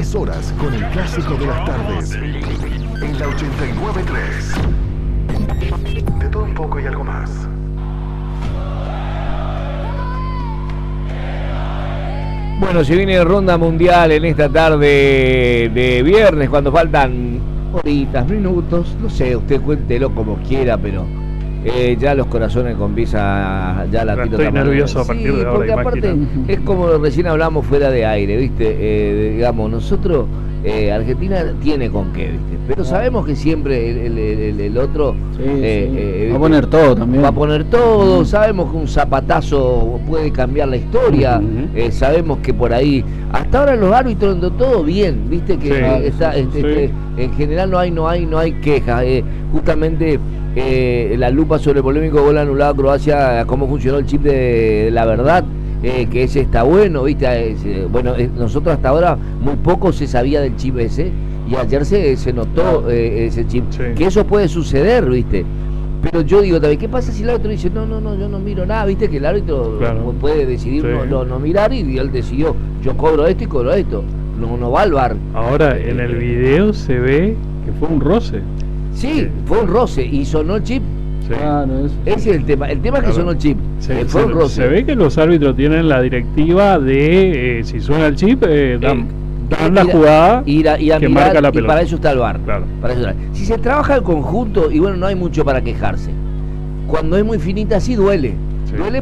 3 horas con el clásico de las tardes. En la 89.3. De todo un poco y algo más. Bueno, se viene ronda mundial en esta tarde de viernes, cuando faltan horitas, minutos, no sé, usted cuéntelo como quiera, pero ya los corazones comienzan, ya la estoy nervioso a partir de ahora, porque aparte es como recién hablamos fuera de aire, ¿viste? Digamos, nosotros, Argentina tiene con qué, ¿viste? Pero sabemos que siempre el otro va a poner todo también. Va a poner todo, sabemos que un zapatazo puede cambiar la historia, sabemos que por ahí, hasta ahora los árbitros ando todo bien, ¿viste? Que en general no hay quejas, justamente la lupa sobre el polémico gol anulado a Croacia, cómo funcionó el chip de la verdad, que ese está bueno, ¿viste? Nosotros hasta ahora muy poco se sabía del chip ese, y ayer se notó ese chip, que eso puede suceder, ¿viste? Pero yo digo también, ¿qué pasa si el árbitro dice, no, yo no miro nada? ¿Viste? Que el árbitro puede decidir no mirar, y él decidió, yo cobro esto y cobro esto, no va al VAR. Ahora, en el video se ve que fue un roce. Sí, fue un roce y sonó el chip. Sí. Ese es el tema es que sonó el chip. Fue un roce. Se ve que los árbitros tienen la directiva de si suena el chip, dan la jugada que mirar, marca la pelota. Y para eso está el VAR. Claro. Si se trabaja el conjunto, y bueno, no hay mucho para quejarse. Cuando es muy finita, sí duele. Duele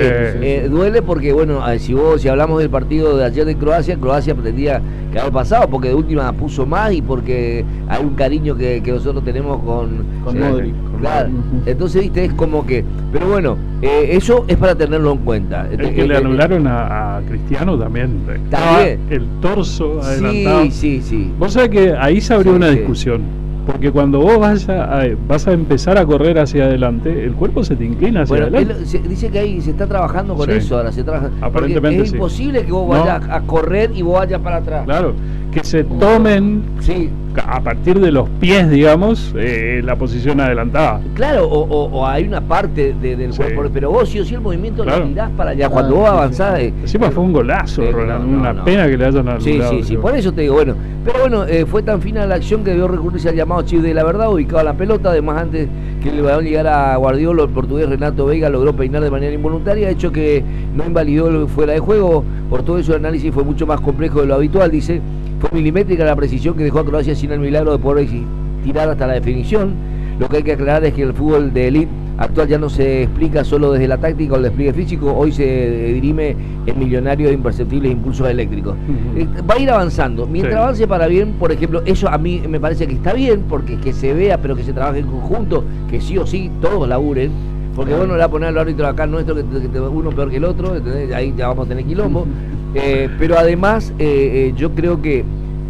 porque bueno, si hablamos del partido de ayer de Croacia pretendía que haber pasado, porque de última puso más y porque hay un cariño que nosotros tenemos con Modric. Claro. Entonces, viste, es como que, pero bueno, eso es para tenerlo en cuenta. El que le anularon a Cristiano también. El torso adelantado. Sí. Vos sabés que ahí se abrió una discusión. Porque cuando vos vas a empezar a correr hacia adelante, el cuerpo se te inclina hacia adelante. Dice que ahí se está trabajando con eso, ahora se trabaja. Aparentemente es imposible que vos vayas a correr y vos vayas para atrás. Claro, que se tomen a partir de los pies, digamos, la posición adelantada. Claro, o hay una parte del cuerpo, pero vos sí o sí el movimiento lo tirás para allá. Cuando vos avanzás... Encima fue un golazo, Rolando, una pena que le hayan anulado. Sí, por eso te digo, bueno. Pero bueno, fue tan fina la acción que debió recurrirse al llamado chip de la verdad, ubicado a la pelota. Además, antes que el balón llegara a Guardiola, el portugués Renato Veiga logró peinar de manera involuntaria, hecho que no invalidó el fuera de juego. Por todo eso el análisis fue mucho más complejo de lo habitual, dice. Fue milimétrica la precisión que dejó a Croacia sin el milagro de poder tirar hasta la definición. Lo que hay que aclarar es que el fútbol de élite actual ya no se explica solo desde la táctica o el despliegue físico, hoy se dirime en millonarios e imperceptibles impulsos eléctricos. Va a ir avanzando, mientras avance para bien, por ejemplo, eso a mí me parece que está bien, porque que se vea, pero que se trabaje en conjunto, que sí o sí todos laburen, porque bueno, le va a poner al árbitro acá nuestro, que uno peor que el otro, ¿entendés? Ahí ya vamos a tener quilombo. Pero además, yo creo que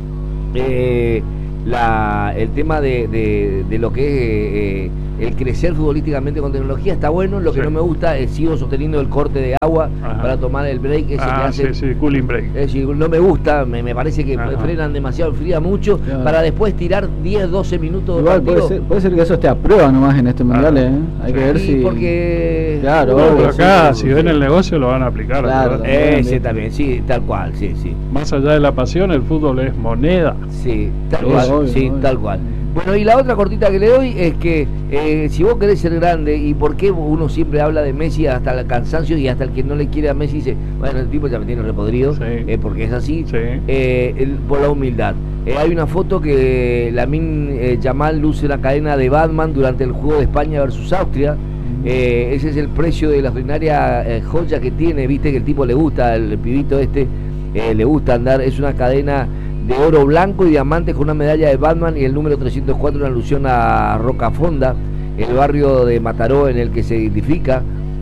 el tema de lo que es el crecer futbolísticamente con tecnología está bueno. Lo que no me gusta es sigo sosteniendo el corte de agua para tomar el break ese que hace cooling break. No me gusta, me parece que frenan demasiado, fría mucho para después tirar 10-12 minutos. Igual puede ser que eso esté a prueba nomás en este mundial, hay que ver si porque pero acá si ven el negocio lo van a aplicar. Ese también, sí, tal cual, sí. Más allá de la pasión, el fútbol es moneda. Sí, tal cual. Bueno, y la otra cortita que le doy es que si vos querés ser grande, y por qué uno siempre habla de Messi hasta el cansancio, y hasta el que no le quiere a Messi dice, bueno, el tipo ya me tiene repodrido, porque es así, por la humildad. Hay una foto que Lamine Yamal luce la cadena de Batman durante el juego de España versus Austria. Ese es el precio de la extraordinaria joya que tiene, viste que el tipo le gusta, el pibito le gusta andar, es una cadena de oro blanco y diamantes con una medalla de Batman y el número 304, una alusión a Rocafonda, el barrio de Mataró en el que se identifica.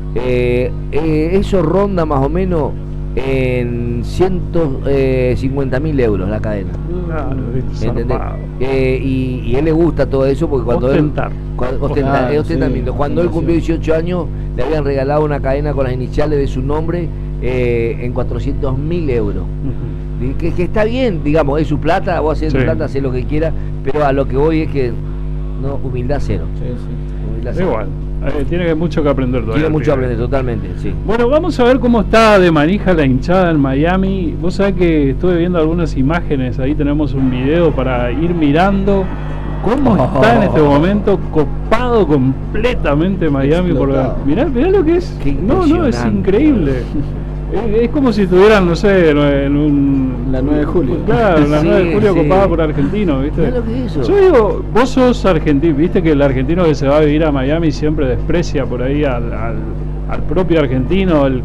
Eso ronda más o menos en 150.000 euros la cadena. ¿Entendés? Y él le gusta todo eso porque cuando cuando él cumplió 18 años le habían regalado una cadena con las iniciales de su nombre en 400.000 euros. Que está bien, digamos, es su plata, vos haces su plata, haces lo que quieras, pero a lo que voy es que no, humildad cero. Humildad cero. Igual. Tiene mucho que aprender todavía. Tiene mucho que aprender, totalmente, sí. Bueno, vamos a ver cómo está de manija la hinchada en Miami. Vos sabés que estuve viendo algunas imágenes, ahí tenemos un video para ir mirando cómo está en este momento copado completamente Miami. Mirá lo que es. No, es increíble. Es como si estuvieran, no sé, en la 9 de julio. Claro, la 9 de julio copada por argentinos, ¿viste? ¿Sabes lo que es eso? Yo digo, vos sos argentino, viste que el argentino que se va a vivir a Miami siempre desprecia por ahí al propio argentino, el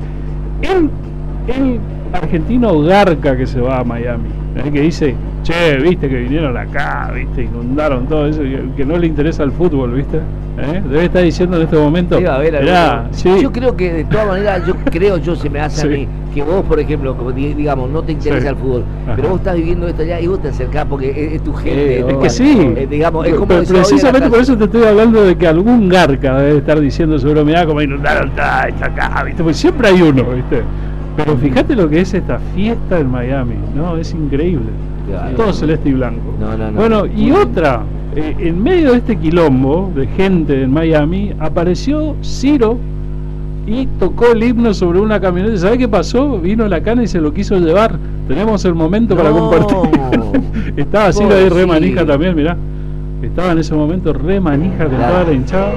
argentino garca que se va a Miami, que dice, che, viste que vinieron acá, viste, inundaron todo eso, que no le interesa el fútbol, viste. Debe estar diciendo en este momento. Sí. Yo creo que de todas maneras, se me hace a mí que vos, por ejemplo, como digamos, no te interesa el fútbol, pero vos estás viviendo esto allá y vos te acercás porque es tu gente. Es que sí. Digamos, es como pero precisamente por eso te estoy hablando de que algún garca debe estar diciendo seguro, mirá como inundaron está acá, viste, porque siempre hay uno, viste. Pero fíjate lo que es esta fiesta en Miami, ¿no? Es increíble. Claro. Todo celeste y blanco. No. Bueno, y otra, en medio de este quilombo de gente en Miami, apareció Ciro y tocó el himno sobre una camioneta. ¿Sabe qué pasó? Vino la cana y se lo quiso llevar. Tenemos el momento para compartir. Estaba Ciro ahí re manija también, mirá. Estaba en ese momento re manija con toda la hinchada.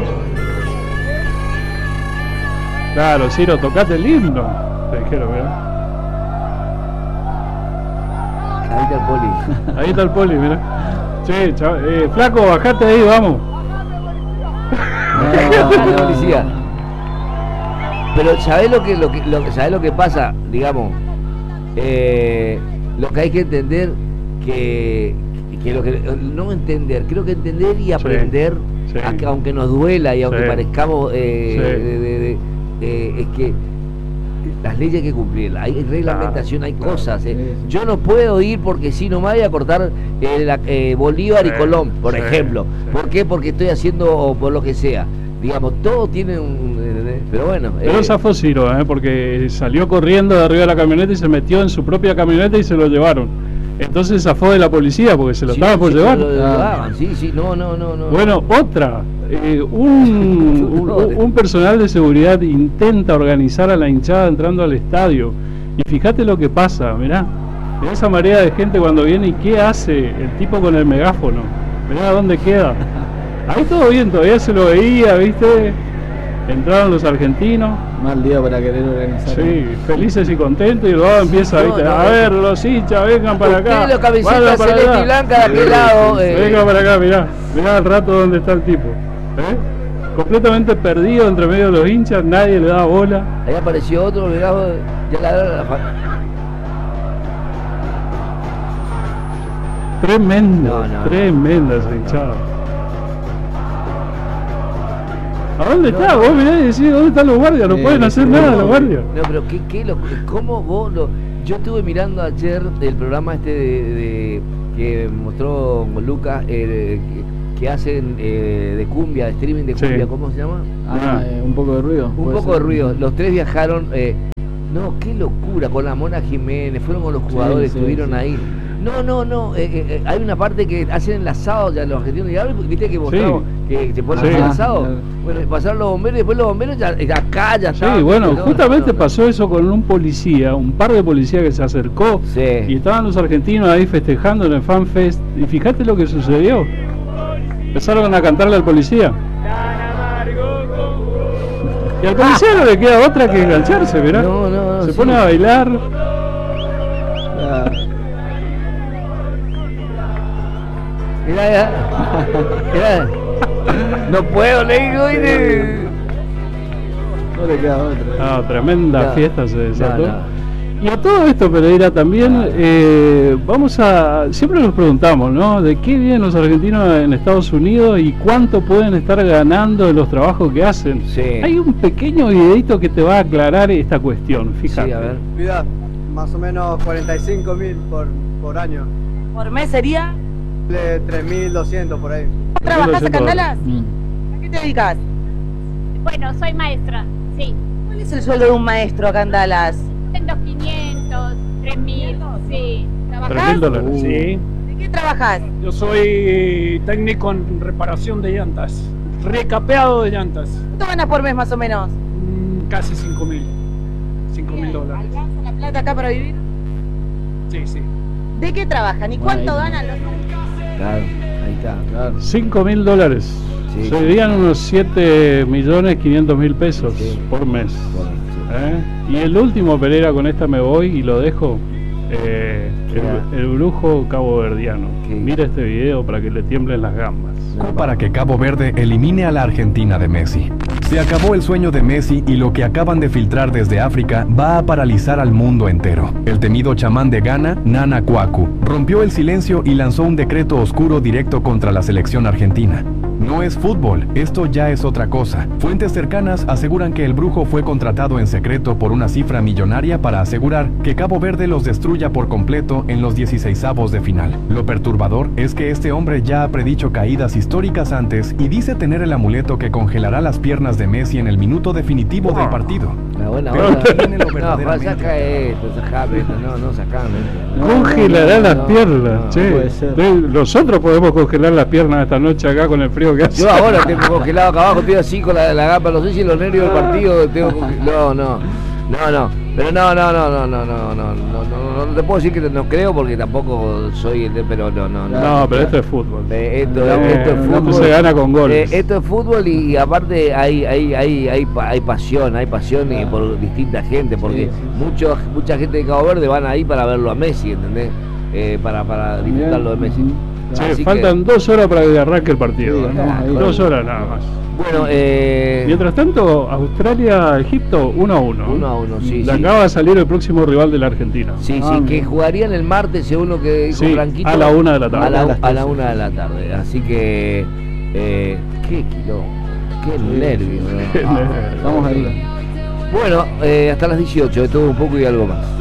Claro, Ciro, tocate el himno. Te dijeron, mirá. Ahí está el poli. Ahí está el poli, mirá. Che, flaco, bajate ahí, vamos. La policía. Pero ¿sabés lo que pasa? Digamos, lo que hay que entender que no entender, creo que entender y aprender, aunque nos duela y aunque parezcamos, es que las leyes hay que cumplirlas, hay reglamentación, hay cosas. Yo no puedo ir porque si no me voy a cortar Bolívar y Colón, por ejemplo. ¿Por qué? Porque estoy haciendo o por lo que sea. Digamos, todo tiene pero bueno. Pero zafó Ciro, porque salió corriendo de arriba de la camioneta y se metió en su propia camioneta y se lo llevaron. Entonces zafó de la policía porque se lo estaba por llevar. Bueno, otra. Un personal de seguridad intenta organizar a la hinchada entrando al estadio. Y fíjate lo que pasa, mirá esa marea de gente cuando viene y qué hace el tipo con el megáfono. Mirá dónde queda. Ahí todo bien, todavía se lo veía, ¿viste? Entraron los argentinos. Mal día para querer organizar. Sí, felices y contentos y luego empieza, ¿viste? A ver, los hinchas, vengan para acá. Los camisetas celeste y blanca de aquel lado. Vengan para acá, mirá al rato dónde está el tipo. Completamente perdido entre medio de los hinchas, nadie le da bola. Ahí apareció otro, mirá, ya la tremenda esa hinchada. ¿A dónde está? Vos mirá y decís, ¿dónde están los guardias? No pueden hacer nada los guardias. No, pero ¿cómo vos yo estuve mirando ayer el programa que mostró Lucas, que hacen de cumbia, de streaming de cumbia, ¿cómo se llama? Un poco de ruido. Un poco de ruido. Los tres viajaron, no, qué locura, con la Mona Jiménez, fueron con los jugadores, estuvieron ahí. No, hay una parte que hacen enlazados ya los argentinos, ya viste que mostramos que se ponen enlazados. Bueno, pasaron los bomberos y después los bomberos ya está. Sí, bueno, justamente pasó eso con un policía, un par de policías que se acercó y estaban los argentinos ahí festejando en el FanFest y fíjate lo que sucedió. Empezaron a cantarle al policía. Y al policía no le queda otra que engancharse, ¿verdad? No, se pone a bailar. Mirá. No puedo, le digo. No le queda otra. Tremenda fiesta se desató. Y a todo esto, Pereira, también siempre nos preguntamos, ¿no? ¿De qué viven los argentinos en Estados Unidos y cuánto pueden estar ganando en los trabajos que hacen? Sí. Hay un pequeño videito que te va a aclarar esta cuestión, fíjate. Sí, a ver. Cuidado, más o menos 45.000 por año. ¿Por mes sería? 3.200 por ahí. ¿Trabajás a Candalas? ¿A qué te dedicas? Bueno, soy maestra, sí. ¿Cuál es el sueldo de un maestro a Candalas? En 2.500, 3.000, sí. ¿Trabajás? $3.000, sí. ¿De qué trabajas? Yo soy técnico en reparación de llantas. recapeado de llantas. ¿Cuánto ganas por mes más o menos? Casi 5.000. $5.000. ¿Alcanza la plata acá para vivir? Sí, sí. ¿De qué trabajan y cuánto ganan los Claro, ahí está, claro. $5.000. Sí. Serían unos 7.500.000 pesos Sí. por mes. Bueno, sí. Y el último, Pereira, con esta me voy y lo dejo. El brujo caboverdiano. ¿Qué? Mira este video para que le tiemblen las gambas. Para que Cabo Verde elimine a la Argentina de Messi. Se acabó el sueño de Messi y lo que acaban de filtrar desde África va a paralizar al mundo entero. El temido chamán de Ghana, Nana Kwaku, rompió el silencio y lanzó un decreto oscuro directo contra la selección argentina. No es fútbol, esto ya es otra cosa. Fuentes cercanas aseguran que el brujo fue contratado en secreto por una cifra millonaria para asegurar que Cabo Verde los destruya por completo en los 16avos de final. Lo perturbador es que este hombre ya ha predicho caídas históricas antes y dice tener el amuleto que congelará las piernas de Messi en el minuto definitivo del partido. La buena Pero onda. viene lo No, verdaderamente saca esto, sacame esto, no, sacame esto. Congelará las piernas, no, che. puede ser. Nosotros podemos congelar las piernas esta noche acá con el frío que hace. Yo ahora tengo congelado acá abajo, estoy así con la gamba, no sé si los nervios del partido tengo congelado. No. Pero no te puedo decir que no creo porque tampoco soy el de, pero no. No, pero esto es fútbol. Esto es Esto fútbol. se gana con goles. Esto es fútbol y aparte hay pasión y por distinta gente, porque mucha gente de Cabo Verde van ahí para verlo a Messi, ¿entendés? Para disfrutarlo de Messi. Che, Así faltan 2 horas para que arranque el partido. Sí, estamos ahí. 2 horas nada más. Bueno, Mientras tanto, Australia-Egipto 1-1. 1-1, sí. Le acaba de salir el próximo rival de la Argentina. Sí, Ah, que mira. jugarían el martes, según lo que dijo Sí, Blanquito. a la 1 de la tarde. A la 1 de la tarde. Así que, qué quilombo, qué nervio. ¿No? Qué nervio. Estamos ahí. Bueno, hasta las 18, de todo un poco y algo más.